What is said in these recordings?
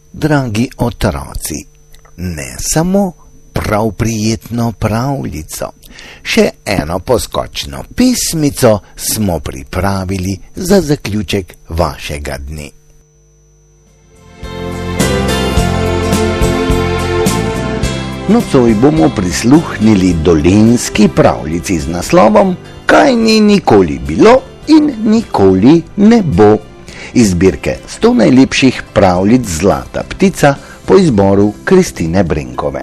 Dragi otroci, ne samo prav prijetno pravljico, še eno poskočno pesmico smo pripravili za zaključek vašega dne. Nocoj bomo prisluhnili dolenjski pravljici z naslovom Kaj ni nikoli bilo in nikoli ne bo. Iz zbirke 100 najlepših pravljic Zlata ptica po izboru Kristine Brenkove.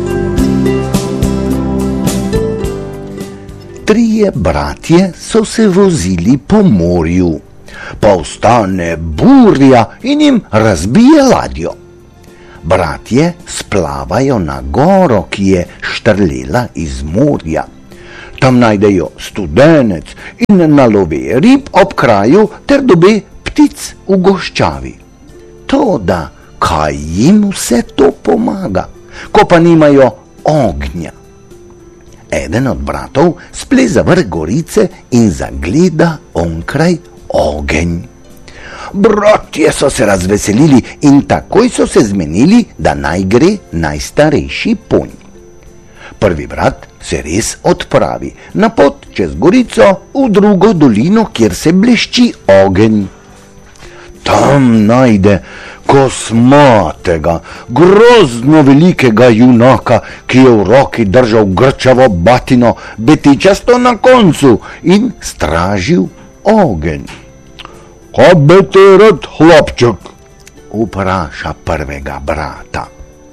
Trije bratje so se vozili po morju. Povstane burja in jim razbije ladjo. Bratje splavajo na goro, ki je štrlela iz morja. Tam najdejo studenec in nalove rib ob kraju ter dobe ptic v goščavi. Toda kaj jim vse to pomaga, ko pa nimajo ognja? Eden od bratov spleza vrh gorice in zagleda onkraj ogenj. Bratje so se razveselili in takoj so se zmenili, da naj gre najstarejši ponj. Prvi brat se res odpravi na pot čez gorico v drugo dolino, kjer se blešči ogenj. Tam najde kosmatega, grozno velikega junaka, ki je v roki držal grčavo batino, betičasto na koncu, in stražil ogenj. Kaj bi ti rad, hlapček? Vpraša prvega brata.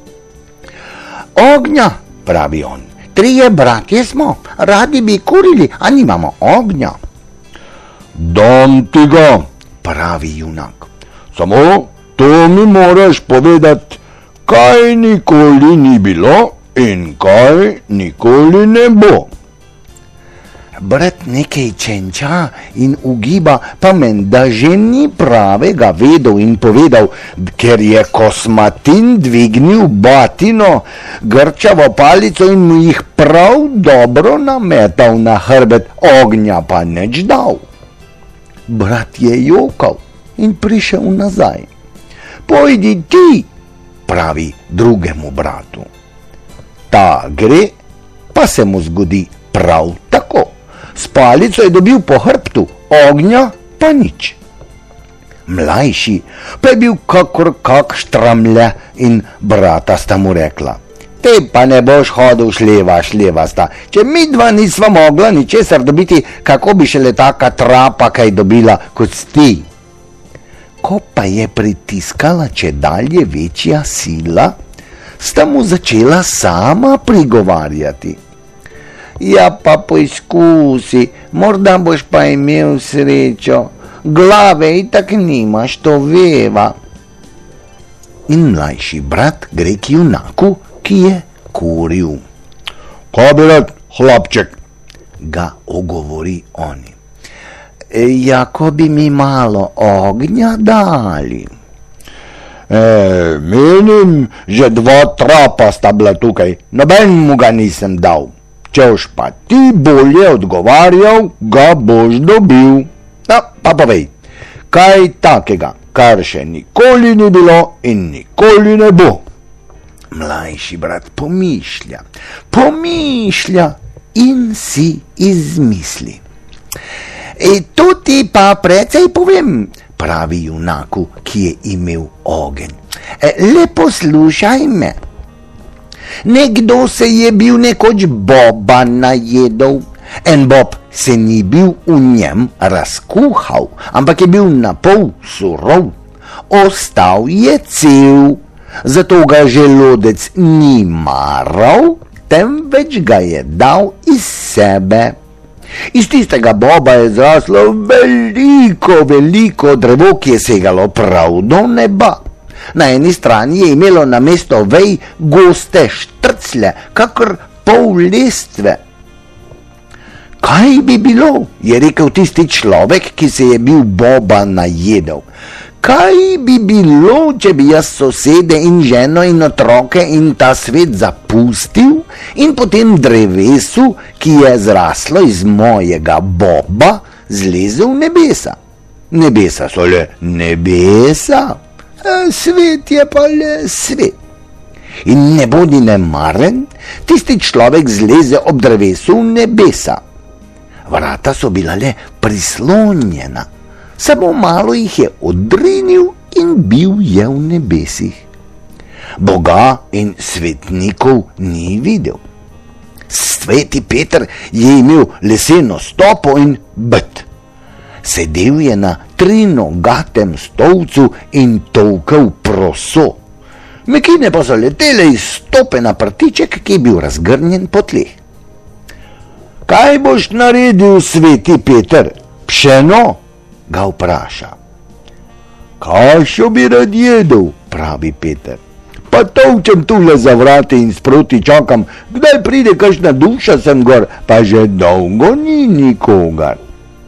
Ognja, pravi on. Trije bratje smo, radi bi kurili, a nimamo ognja. Dam ti ga, pravi junak. Samo to mi moraš povedati, kaj nikoli ni bilo in kaj nikoli ne bo. Brat nekaj čenča in ugiba, pa menda že ni pravega vedel in povedal, ker je kosmatin dvignil batino, grčavo palico in mu jih prav dobro nametal na hrbet, ognja pa neč dal. Brat je jokal in prišel nazaj. Pojdi ti, pravi drugemu bratu. Ta gre, pa se mu zgodi prav tako. S palico je dobil po hrbtu, ognja pa nič. Mlajši pa je bil kakor kak štramlja in brata sta mu rekla: Te pa ne boš hodil šlevasta, če mi dva nisva mogla ničesar dobiti, kako bi šele taka trapa kaj dobila kot ti. Ko pa je pritiskala čedalje večja sila, sta mu začela sama prigovarjati. Ja pa poizkusi, morda boš pa imel srečo, glave itak nimaš, to veva. In mlajši brat gre k junaku, ki je kuril. Kaj bi rad, hlapček? Ga ogovori oni. Ja, ko bi mi malo ognja dali. Menim, že 2 trapa sta bila tukaj, noben mu ga nisem dal. Češ pa ti bolje odgovarjal, ga boš dobil. No, pa povej, kaj takega, kar še nikoli ni bilo in nikoli ne bo? Mlajši brat pomišlja in si izmisli. To ti pa precej povem, pravi junaku, ki je imel ogenj. Le poslušaj me. Nekdo se je bil nekoč boba najedel. En bob se ni bil v njem razkuhal, ampak je bil napol surov. Ostal je cel, zato ga želodec ni maral, temveč ga je dal iz sebe. Iz tistega boba je zraslo veliko drevo, ki je segalo prav do neba. Na eni strani je imelo namesto vej goste štrclje, kakor pol lestve. Kaj bi bilo, je rekel tisti človek, ki se je bil boba najedel. Kaj bi bilo, če bi jaz sosede in ženo in otroke in ta svet zapustil in potem drevesu, ki je zraslo iz mojega boba, zlezel v nebesa? Nebesa so le nebesa. Svet je pa le svet. In ne bodi nemaren, tisti človek zleze ob drevesu v nebesa. Vrata so bila le prislonjena, samo malo jih je odrinil in bil je v nebesih. Boga in svetnikov ni videl. Sveti Peter je imel leseno stopo in bet. Sedel je na trinogatem stolcu in tolkel proso. Mekine pa so letele iz stope na prtiček, ki je bil razgrnjen po tleh. Kaj boš naredil, sveti Peter? Pšeno? Ga vpraša. Kašo bi rad jedel, pravi Peter. Pa tolčem tule za vrate in sproti čakam, kdaj pride kakšna duša sem gor, pa že dolgo ni nikogar.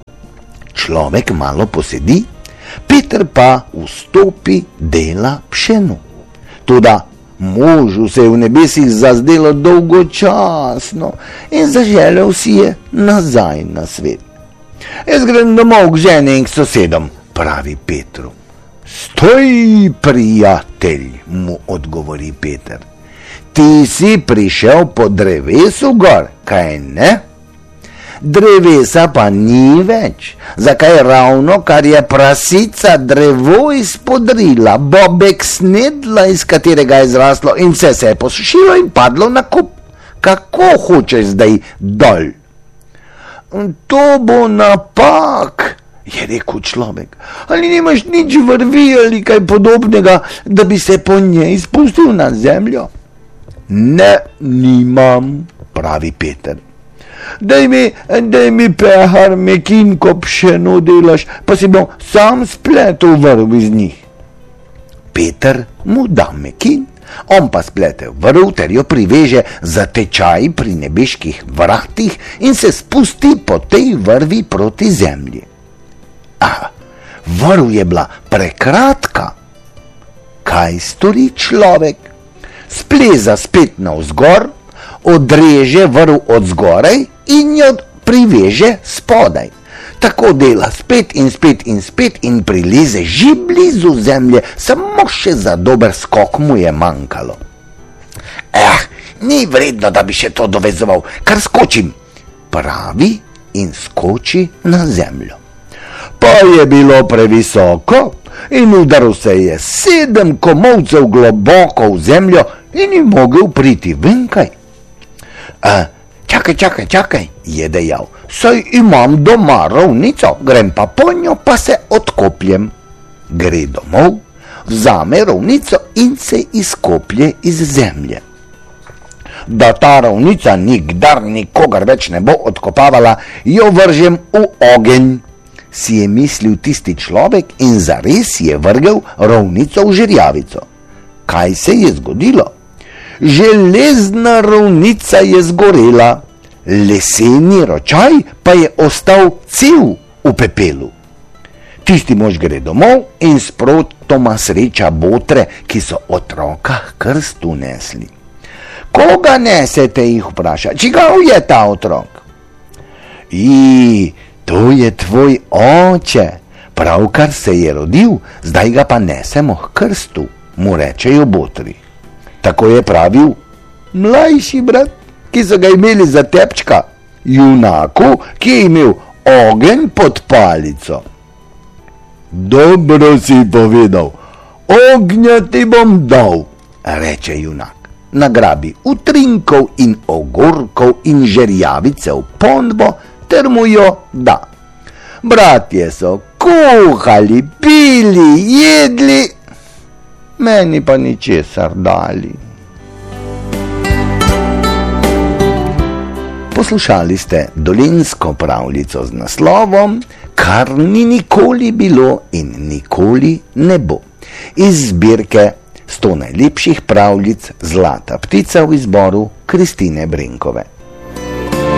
Človek malo posedi, Peter pa vstopi dela pšeno. Toda možu se je v nebesih zazdelo dolgočasno in zaželel si je nazaj na svet. Jaz grem domov k ženi in k sosedom, pravi Petru. Stoj, prijatelj, mu odgovori Peter. Ti si prišel po drevesu gor, kaj ne? Drevesa pa ni več. Zakaj ravno, kar je prasica drevo izpodrila, bobek snedla, iz katerega je zraslo in vse se je posušilo in padlo na kup? Kako hočeš zdaj dol? To bo napak, je rekel človek. Ali nimaš nič vrvi ali kaj podobnega, da bi se po njej spustil na zemljo? Ne, nimam, pravi Peter. Daj mi pehar mekin, ko pšeno delaš, pa si bom sam spletel vrv iz njih. Peter mu da mekin, on pa splete vrv ter jo priveže za tečaj pri nebeških vratih in se spusti po tej vrvi proti zemlji. Vrv je bila prekratka. Kaj stori človek? Spleza spet navzgor, odreže vrv od zgoraj in jo priveže spodaj. Tako dela spet in spet in spet in prileze že blizu zemlje, samo še za dober skok mu je manjkalo. Ni vredno, da bi še to dovezoval, kar skočim, pravi in skoči na zemljo. Pa je bilo previsoko in udaril se je 7 komolcev globoko v zemljo in ni mogel priti venkaj. Čakaj, je dejal, saj imam doma rovnico, grem pa po njo, pa se odkopljem. Gre domov, vzame rovnico in se izkoplje iz zemlje. Da ta rovnica nikdar nikogar več ne bo odkopavala, jo vržem v ogenj, si je mislil tisti človek in zares je vrgel rovnico v žerjavico. Kaj se je zgodilo? Železna rovnica je zgorela, leseni ročaj pa je ostal cel v pepelu. Tisti mož gre domov in sprotoma sreča botre, ki so otroka h krstu nesli. Koga nesete, jih vpraša, čigav je ta otrok? To je tvoj oče, pravkar se je rodil, zdaj ga pa nesemo h krstu, mu rečejo botri. Tako je pravil mlajši brat, ki so ga imeli za tepčka, junaku, ki je imel ogenj pod palico. Dobro si povedal, ognja ti bom dal, reče junak. Nagrabi utrinkov in ogorkov in žerjavice v ponvo ter mu jo da. Bratje so kuhali, pili, jedli, meni pa ničesar dali. Poslušali ste dolenjsko pravljico z naslovom Kar ni nikoli bilo in nikoli ne bo, iz zbirke 100 najlepših pravljic Zlata ptica v izboru Kristine Brenkove.